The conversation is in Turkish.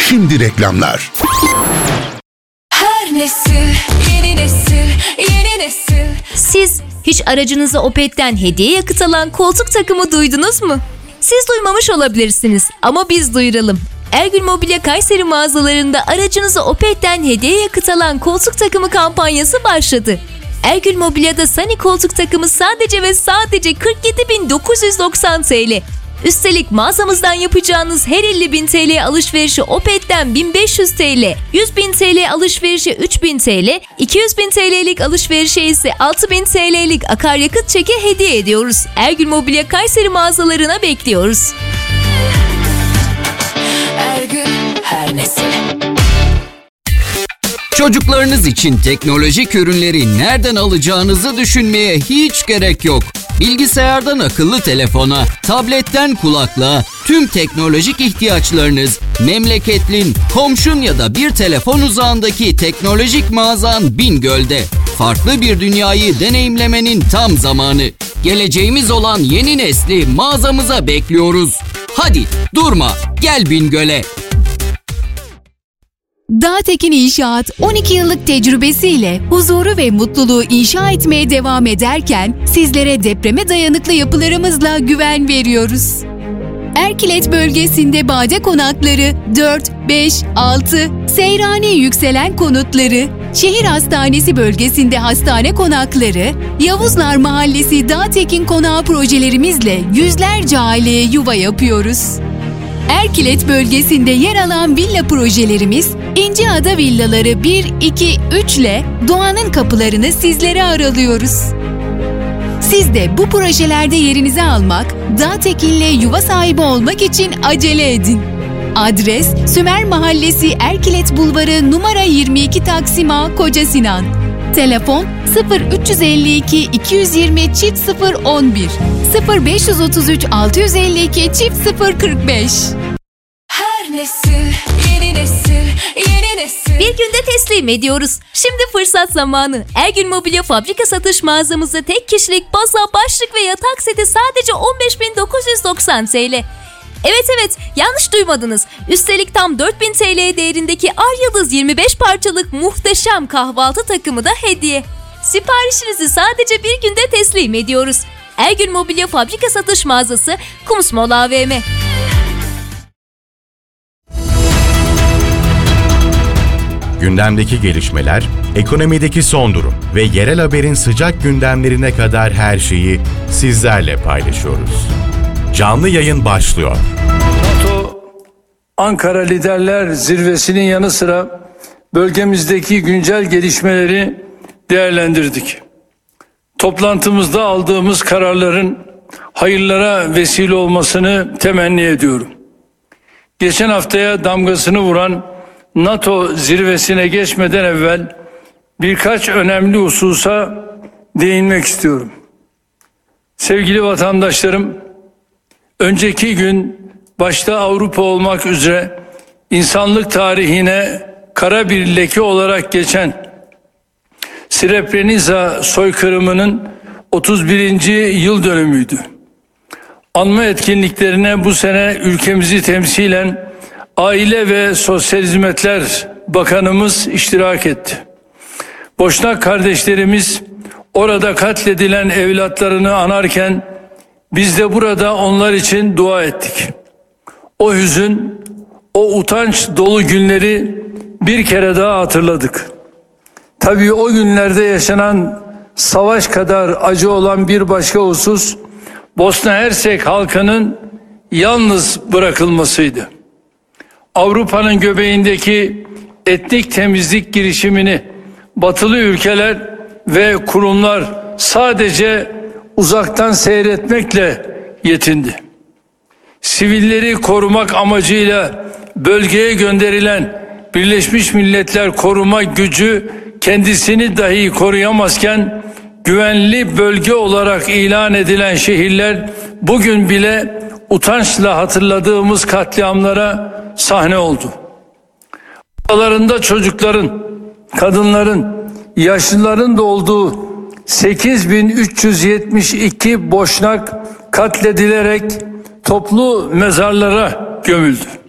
Şimdi reklamlar. Her nesil, yeni nesil, yeni nesil. Siz hiç aracınıza Opet'ten hediye yakıt alan koltuk takımı duydunuz mu? Siz duymamış olabilirsiniz ama biz duyuralım. Ergül Mobilya Kayseri mağazalarında aracınıza Opet'ten hediye yakıt alan koltuk takımı kampanyası başladı. Ergül Mobilya'da Sunny koltuk takımı sadece ve sadece 47.990 TL. Üstelik mağazamızdan yapacağınız her 50.000 TL alışverişi Opet'ten 1.500 TL, 100.000 TL alışverişi 3.000 TL, 200.000 TL'lik alışverişe ise 6.000 TL'lik akaryakıt çeki hediye ediyoruz. Ergül Mobilya Kayseri mağazalarına bekliyoruz. Ergül, her nesil. Çocuklarınız için teknolojik ürünleri nereden alacağınızı düşünmeye hiç gerek yok. Bilgisayardan akıllı telefona, tabletten kulaklığa, tüm teknolojik ihtiyaçlarınız memleketlin, komşun ya da bir telefon uzağındaki teknolojik mağazan Bingöl'de. Farklı bir dünyayı deneyimlemenin tam zamanı. Geleceğimiz olan yeni nesli mağazamıza bekliyoruz. Hadi durma, gel Bingöl'e. Dağtekin İnşaat 12 yıllık tecrübesiyle huzuru ve mutluluğu inşa etmeye devam ederken sizlere depreme dayanıklı yapılarımızla güven veriyoruz. Erkilet bölgesinde bade konakları 4, 5, 6, Seyrani yükselen konutları, şehir hastanesi bölgesinde hastane konakları, Yavuzlar Mahallesi Dağtekin Konağı projelerimizle yüzlerce aileye yuva yapıyoruz. Erkilet bölgesinde yer alan villa projelerimiz İnciada Villaları 1, 2, 3 ile doğanın kapılarını sizlere aralıyoruz. Siz de bu projelerde yerinizi almak, Dağtekin'le yuva sahibi olmak için acele edin. Adres Sümer Mahallesi Erkilet Bulvarı numara 22 Taksim A Koca Sinan. Telefon 0352 220 011 0533 652 045. Her nesil, yeni nesil, yeni nesil. Bir günde teslim ediyoruz. Şimdi fırsat zamanı. Ergül Mobilya fabrika satış mağazamızda tek kişilik baza, başlık ve yatak seti sadece 15.990 TL. Evet, yanlış duymadınız. Üstelik tam 4.000 TL değerindeki Ar Yıldız 25 parçalık muhteşem kahvaltı takımı da hediye. Siparişinizi sadece bir günde teslim ediyoruz. Ergül Mobilya fabrika satış mağazası Kumsmol AVM. Gündemdeki gelişmeler, ekonomideki son durum ve yerel haberin sıcak gündemlerine kadar her şeyi sizlerle paylaşıyoruz. Canlı yayın başlıyor. NATO Ankara Liderler Zirvesi'nin yanı sıra bölgemizdeki güncel gelişmeleri değerlendirdik. Toplantımızda aldığımız kararların hayırlara vesile olmasını temenni ediyorum. Geçen haftaya damgasını vuran NATO zirvesine geçmeden evvel birkaç önemli hususa değinmek istiyorum. Sevgili vatandaşlarım, önceki gün başta Avrupa olmak üzere insanlık tarihine kara bir leke olarak geçen Srebrenica soykırımının 31. yıl dönümüydü. Anma etkinliklerine bu sene ülkemizi temsilen Aile ve Sosyal Hizmetler Bakanımız iştirak etti. Boşnak kardeşlerimiz orada katledilen evlatlarını anarken biz de burada onlar için dua ettik. O hüzün, o utanç dolu günleri bir kere daha hatırladık. Tabii o günlerde yaşanan savaş kadar acı olan bir başka husus Bosna Hersek halkının yalnız bırakılmasıydı. Avrupa'nın göbeğindeki etnik temizlik girişimini batılı ülkeler ve kurumlar sadece uzaktan seyretmekle yetindi. Sivilleri korumak amacıyla bölgeye gönderilen Birleşmiş Milletler koruma gücü kendisini dahi koruyamazken güvenli bölge olarak ilan edilen şehirler bugün bile utançla hatırladığımız katliamlara sahne oldu. Aralarında çocukların, kadınların, yaşlıların da olduğu 8.372 Boşnak katledilerek toplu mezarlara gömüldü.